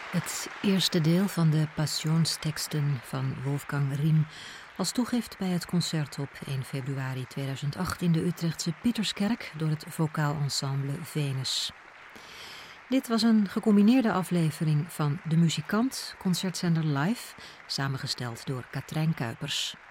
Het eerste deel van de Passionsteksten van Wolfgang Riem als toegift bij het concert op 1 februari 2008 in de Utrechtse Pieterskerk door het vocaal ensemble Venus. Dit was een gecombineerde aflevering van De Muzikant, concertzender live, samengesteld door Katrijn Kuipers.